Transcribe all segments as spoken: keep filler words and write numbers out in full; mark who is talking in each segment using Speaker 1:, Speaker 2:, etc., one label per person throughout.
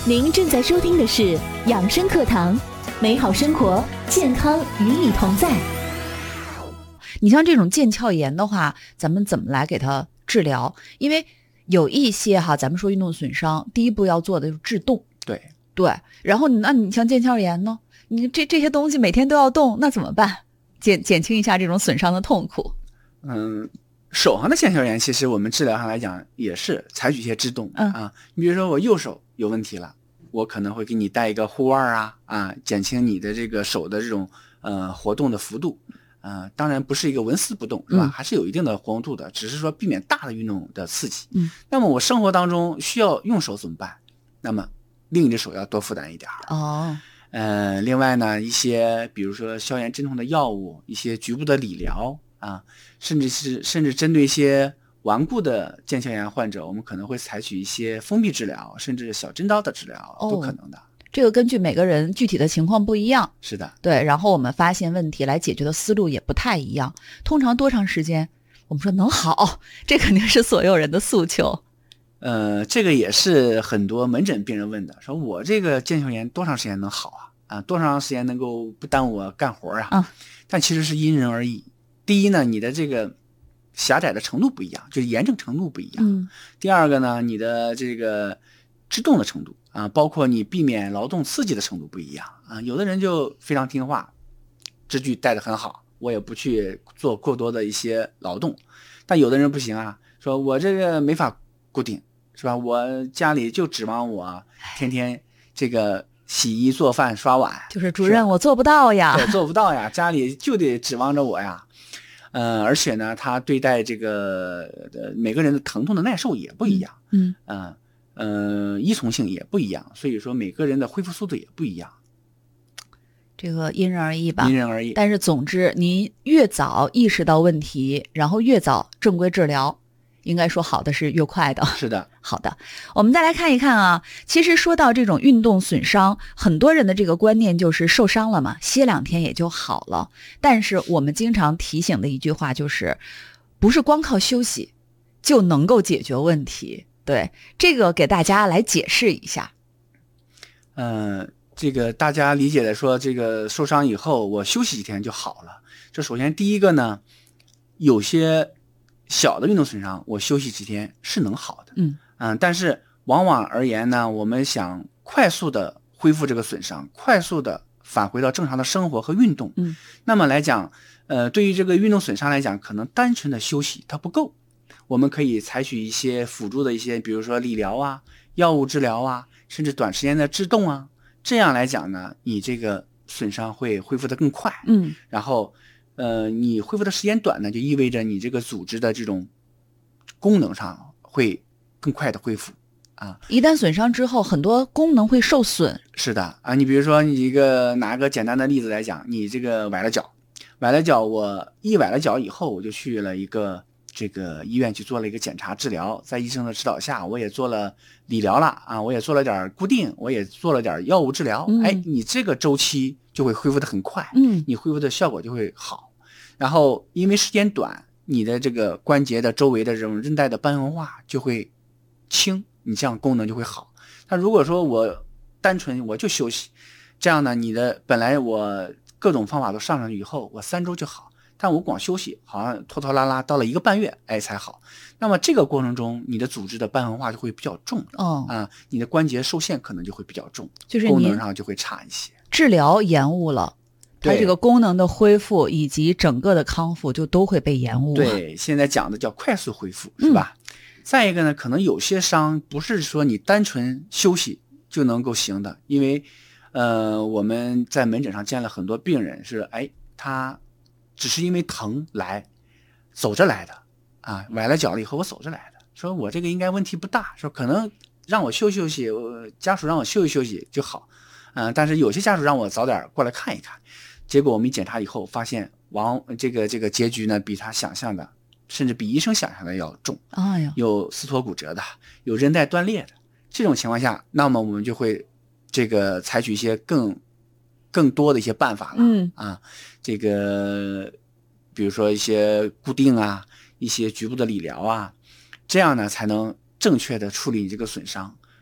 Speaker 1: 您正在收听的是养生课堂，美好生活，健康与你同在。
Speaker 2: 你像这种腱鞘炎的话，咱们怎么来给它治疗？因为有一些哈，咱们说运动损伤，第一步要做的就是制动。
Speaker 3: 对
Speaker 2: 对，然后那你像腱鞘炎呢，你这这些东西每天都要动，那怎么办？减减轻一下这种损伤的痛苦。
Speaker 3: 嗯，手上的腱鞘炎其实我们治疗上来讲也是采取一些制动、嗯、啊。你比如说我右手有问题了，我可能会给你带一个护腕啊啊，减轻你的这个手的这种呃活动的幅度。呃，当然不是一个纹丝不动，是吧？嗯、还是有一定的活动度的，只是说避免大的运动的刺激。
Speaker 2: 嗯，
Speaker 3: 那么我生活当中需要用手怎么办？那么另一只手要多负担一点。
Speaker 2: 哦，
Speaker 3: 呃，另外呢，一些比如说消炎镇痛的药物，一些局部的理疗啊，甚至是甚至针对一些顽固的腱鞘炎患者，我们可能会采取一些封闭治疗，甚至小针刀的治疗，都可能的。
Speaker 2: 哦，这个根据每个人具体的情况不一样。
Speaker 3: 是的，
Speaker 2: 对，然后我们发现问题来解决的思路也不太一样。通常多长时间我们说能好，这肯定是所有人的诉求。
Speaker 3: 呃，这个也是很多门诊病人问的，说我这个腱鞘炎多长时间能好啊？啊，多长时间能够不耽误我干活啊？
Speaker 2: 嗯，
Speaker 3: 但其实是因人而异。第一呢，你的这个狭窄的程度不一样，就是炎症程度不一样。
Speaker 2: 嗯。
Speaker 3: 第二个呢，你的这个制动的程度啊，包括你避免劳动刺激的程度不一样啊。有的人就非常听话，支具带得很好，我也不去做过多的一些劳动。但有的人不行啊，说我这个没法固定，是吧？我家里就指望我天天这个洗衣做饭刷碗，
Speaker 2: 就是主任我做不到呀，
Speaker 3: 对，做不到呀，家里就得指望着我呀。呃，而且呢，他对待这个呃每个人的疼痛的耐受也不一样，
Speaker 2: 嗯
Speaker 3: 嗯呃依从性也不一样，所以说每个人的恢复速度也不一样。
Speaker 2: 这个因人而异吧，
Speaker 3: 因人而异。
Speaker 2: 但是总之，您越早意识到问题，然后越早正规治疗，应该说好的是越快的。
Speaker 3: 是的，
Speaker 2: 好的，我们再来看一看啊。其实说到这种运动损伤，很多人的这个观念就是受伤了嘛，歇两天也就好了。但是我们经常提醒的一句话就是，不是光靠休息就能够解决问题。对，这个给大家来解释一下。
Speaker 3: 嗯、呃，这个大家理解的说，这个受伤以后我休息几天就好了。这首先第一个呢，有些小的运动损伤，我休息几天是能好的。
Speaker 2: 嗯
Speaker 3: 嗯，但是往往而言呢，我们想快速的恢复这个损伤，快速的返回到正常的生活和运动。
Speaker 2: 嗯，
Speaker 3: 那么来讲，呃，对于这个运动损伤来讲，可能单纯的休息它不够，我们可以采取一些辅助的一些，比如说理疗啊、药物治疗啊，甚至短时间的制动啊，这样来讲呢，你这个损伤会恢复得更快。
Speaker 2: 嗯，
Speaker 3: 然后。呃，你恢复的时间短呢，就意味着你这个组织的这种功能上会更快的恢复啊。
Speaker 2: 一旦损伤之后，很多功能会受损。
Speaker 3: 是的啊，你比如说你一个拿个简单的例子来讲，你这个崴了脚，崴了脚，我一崴了脚以后，我就去了一个这个医院去做了一个检查治疗，在医生的指导下，我也做了理疗了啊，我也做了点固定，我也做了点药物治疗。
Speaker 2: 嗯、
Speaker 3: 哎，你这个周期就会恢复得很快，
Speaker 2: 嗯，
Speaker 3: 你恢复的效果就会好。然后因为时间短，你的这个关节的周围的这种韧带的瘢痕化就会轻，你这样功能就会好。但如果说我单纯我就休息，这样呢，你的本来我各种方法都上上去以后，我三周就好，但我光休息好像拖拖拉拉到了一个半月，哎才好。那么这个过程中，你的组织的瘢痕化就会比较重
Speaker 2: 哦，
Speaker 3: 啊，你的关节受限可能就会比较重，
Speaker 2: 就是
Speaker 3: 功能上就会差一些。
Speaker 2: 治疗延误了。它这个功能的恢复以及整个的康复就都会被延误。
Speaker 3: 对，现在讲的叫快速恢复，是吧？嗯、再一个呢，可能有些伤不是说你单纯休息就能够行的，因为呃我们在门诊上见了很多病人是，哎，他只是因为疼来走着来的啊，崴了脚了以后我走着来的，说我这个应该问题不大，说可能让我休息休息，我家属让我休息休息就好，嗯、呃，但是有些家属让我早点过来看一看。结果我们一检查以后发现往这个这个结局呢比他想象的甚至比医生想象的要重，
Speaker 2: 哎呀，
Speaker 3: 有撕脱骨折的，有韧带断裂的。这种情况下，那么我们就会这个采取一些更更多的一些办法了。
Speaker 2: 嗯
Speaker 3: 啊，这个比如说一些固定啊，一些局部的理疗啊，这样呢才能正确的处理你这个损伤，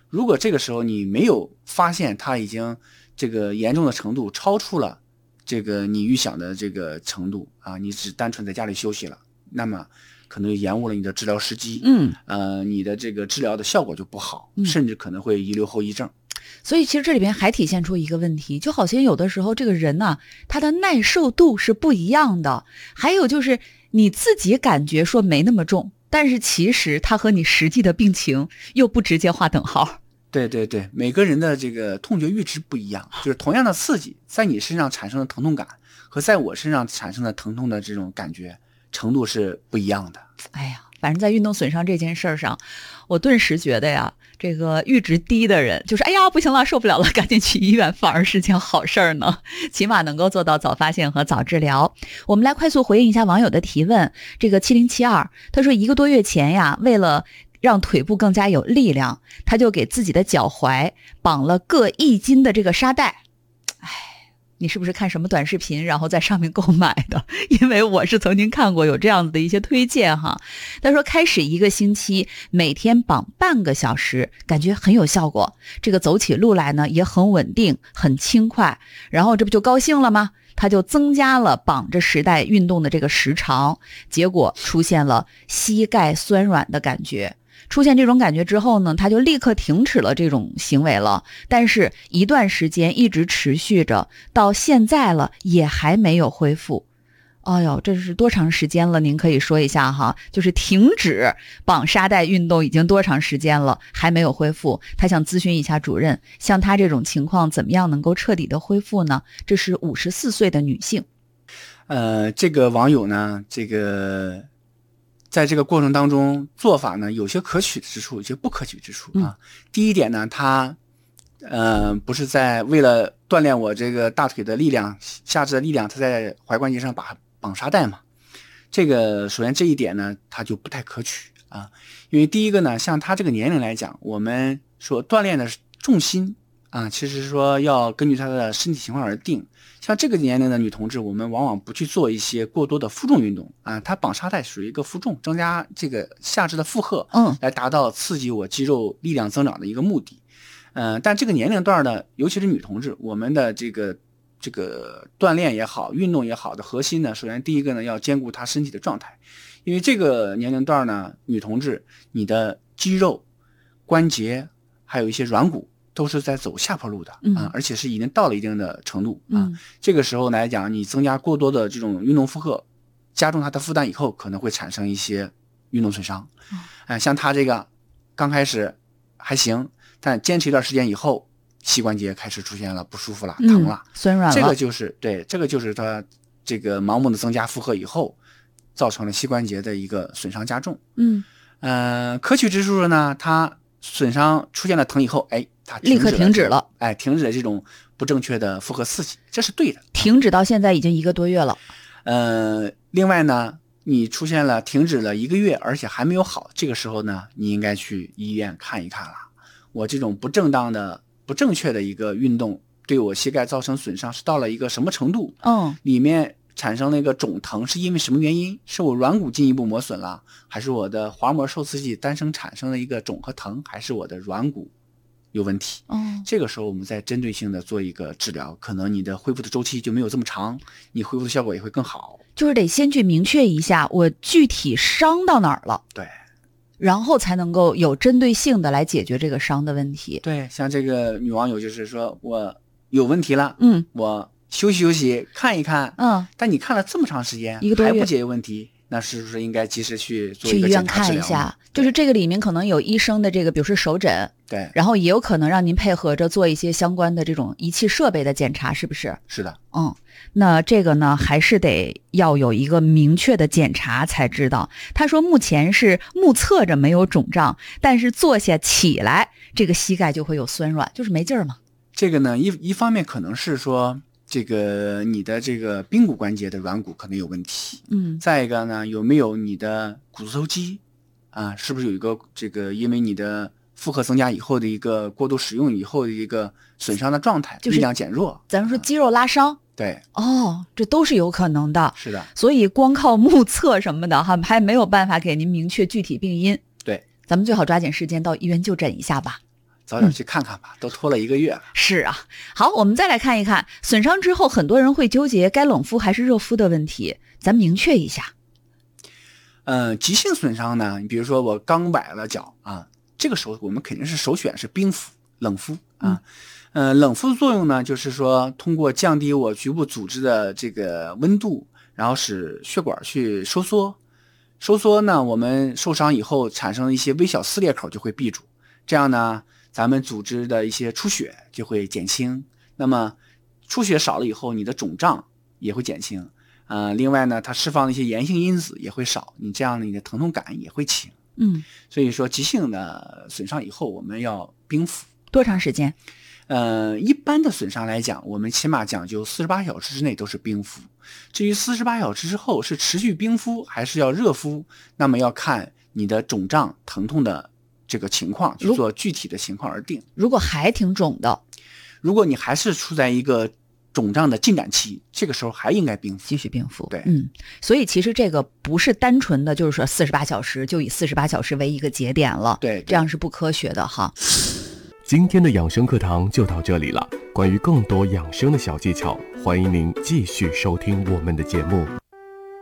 Speaker 3: 如果这个时候你没有发现它已经这个严重的程度超出了这个你预想的这个程度啊，你只单纯在家里休息了，那么可能延误了你的治疗时机，
Speaker 2: 嗯，
Speaker 3: 呃，你的这个治疗的效果就不好，
Speaker 2: 嗯、
Speaker 3: 甚至可能会遗留后遗症。
Speaker 2: 所以其实这里边还体现出一个问题，就好像有的时候这个人呢、啊，他的耐受度是不一样的。还有就是你自己感觉说没那么重，但是其实他和你实际的病情又不直接划等号。
Speaker 3: 对对对，每个人的这个痛觉阈值不一样，就是同样的刺激，在你身上产生的疼痛感和在我身上产生的疼痛的这种感觉程度是不一样的。
Speaker 2: 哎呀，反正在运动损伤这件事上，我顿时觉得呀，这个阈值低的人就是哎呀不行了，受不了了，赶紧去医院，反而是件好事儿呢，起码能够做到早发现和早治疗。我们来快速回应一下网友的提问。这个七零七二他说，一个多月前呀，为了让腿部更加有力量，他就给自己的脚踝绑了各一斤的这个沙袋。哎，你是不是看什么短视频然后在上面购买的？因为我是曾经看过有这样子的一些推荐哈。他说开始一个星期每天绑半个小时，感觉很有效果，这个走起路来呢也很稳定很轻快，然后这不就高兴了吗？他就增加了绑着时带运动的这个时长，结果出现了膝盖酸软的感觉。出现这种感觉之后呢，他就立刻停止了这种行为了，但是一段时间一直持续着，到现在了也还没有恢复。哎呦，这是多长时间了？您可以说一下哈，就是停止绑沙袋运动已经多长时间了，还没有恢复？他想咨询一下主任，像他这种情况怎么样能够彻底的恢复呢？这是五十四岁的女性。
Speaker 3: 呃，这个网友呢，这个在这个过程当中做法呢，有些可取之处，有些不可取之处啊。嗯、第一点呢，他呃不是在为了锻炼我这个大腿的力量、下肢的力量，他在踝关节上把绑沙袋嘛。这个首先这一点呢，他就不太可取啊，因为第一个呢，像他这个年龄来讲，我们说锻炼的重心啊，其实说要根据他的身体情况而定。像这个年龄的女同志，我们往往不去做一些过多的负重运动啊，它绑沙袋属于一个负重，增加这个下肢的负荷，
Speaker 2: 嗯，
Speaker 3: 来达到刺激我肌肉力量增长的一个目的。嗯、呃，但这个年龄段呢，尤其是女同志，我们的这个这个锻炼也好，运动也好的核心呢，首先第一个呢，要兼顾她身体的状态，因为这个年龄段呢，女同志你的肌肉、关节还有一些软骨都是在走下坡路的、
Speaker 2: 嗯、
Speaker 3: 啊，而且是已经到了一定的程度啊。
Speaker 2: 嗯、
Speaker 3: 这个时候来讲，你增加过多的这种运动负荷，加重它的负担以后，可能会产生一些运动损伤。哎、
Speaker 2: 嗯
Speaker 3: 呃，像他这个刚开始还行，但坚持一段时间以后，膝关节开始出现了不舒服了、疼了、
Speaker 2: 嗯、酸软了。
Speaker 3: 这个就是对，这个就是他这个盲目的增加负荷以后，造成了膝关节的一个损伤加重。
Speaker 2: 嗯，
Speaker 3: 呃，可取之处呢，它损伤出现了疼以后，哎，它
Speaker 2: 立刻停止了，
Speaker 3: 哎，停止了这种不正确的负荷刺激，这是对的。
Speaker 2: 停止到现在已经一个多月了。
Speaker 3: 呃，另外呢，你出现了停止了一个月，而且还没有好，这个时候呢，你应该去医院看一看了。我这种不正当的、不正确的一个运动，对我膝盖造成损伤是到了一个什么程度？
Speaker 2: 嗯，
Speaker 3: 里面产生了一个肿疼，是因为什么原因？是我软骨进一步磨损了，还是我的滑膜受刺激单生产生了一个肿和疼，还是我的软骨有问题？
Speaker 2: 嗯，
Speaker 3: 这个时候我们再针对性的做一个治疗，可能你的恢复的周期就没有这么长，你恢复的效果也会更好。
Speaker 2: 就是得先去明确一下我具体伤到哪儿了，
Speaker 3: 对，
Speaker 2: 然后才能够有针对性的来解决这个伤的问题。
Speaker 3: 对，像这个女网友就是说我有问题了，
Speaker 2: 嗯，
Speaker 3: 我休息休息看一看，
Speaker 2: 嗯，
Speaker 3: 但你看了这么长时间
Speaker 2: 一个多月
Speaker 3: 还不解决问题，那是不是应该及时去做
Speaker 2: 去医院
Speaker 3: 一个检查治
Speaker 2: 看一
Speaker 3: 疗？
Speaker 2: 下？就是这个里面可能有医生的这个，比如说手诊，
Speaker 3: 对，
Speaker 2: 然后也有可能让您配合着做一些相关的这种仪器设备的检查，是不是？
Speaker 3: 是的，
Speaker 2: 嗯，那这个呢，还是得要有一个明确的检查才知道。他说目前是目测着没有肿胀，但是坐下起来，这个膝盖就会有酸软，就是没劲儿嘛。
Speaker 3: 这个呢，一一方面可能是说这个你的这个髌骨关节的软骨可能有问题，
Speaker 2: 嗯，
Speaker 3: 再一个呢，有没有你的股四头肌啊，是不是有一个这个因为你的负荷增加以后的一个过度使用以后的一个损伤的状态，
Speaker 2: 就是
Speaker 3: 力量减弱，
Speaker 2: 咱们说肌肉拉伤，
Speaker 3: 啊、对，
Speaker 2: 哦，这都是有可能的。
Speaker 3: 是的，
Speaker 2: 所以光靠目测什么的哈，还没有办法给您明确具体病因。
Speaker 3: 对，
Speaker 2: 咱们最好抓紧时间到医院就诊一下吧。
Speaker 3: 早点去看看吧，嗯、都拖了一个月了。
Speaker 2: 是啊，好，我们再来看一看损伤之后，很多人会纠结该冷敷还是热敷的问题，咱明确一下。
Speaker 3: 嗯、呃，急性损伤呢，你比如说我刚崴了脚啊，这个时候我们肯定是首选是冰敷、冷敷啊。嗯、呃，冷敷的作用呢，就是说通过降低我局部组织的这个温度，然后使血管去收缩。收缩呢，我们受伤以后产生一些微小撕裂口就会闭住，这样呢，咱们组织的一些出血就会减轻。那么出血少了以后，你的肿胀也会减轻。呃，另外呢，它释放的一些炎性因子也会少，你这样你的疼痛感也会轻。
Speaker 2: 嗯，
Speaker 3: 所以说急性的损伤以后，我们要冰敷。
Speaker 2: 多长时间？
Speaker 3: 呃，一般的损伤来讲，我们起码讲究四十八小时之内都是冰敷。至于四十八小时之后是持续冰敷还是要热敷，那么要看你的肿胀疼痛的这个情况去做具体的情况而定。
Speaker 2: 如果还挺肿的，
Speaker 3: 如果你还是处在一个肿胀的进展期，这个时候还应该冰敷，
Speaker 2: 继续冰敷。
Speaker 3: 对，
Speaker 2: 嗯，所以其实这个不是单纯的就是说四十八小时就以四十八小时为一个节点了，
Speaker 3: 对，
Speaker 2: 这样是不科学的哈。
Speaker 4: 今天的养生课堂就到这里了。关于更多养生的小技巧，欢迎您继续收听我们的节目。